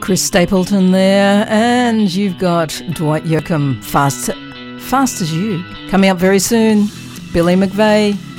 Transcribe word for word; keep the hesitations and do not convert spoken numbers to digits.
Chris Stapleton there, and you've got Dwight Yoakam, Fast, Fast as You. Coming up very soon, Billy McVeigh.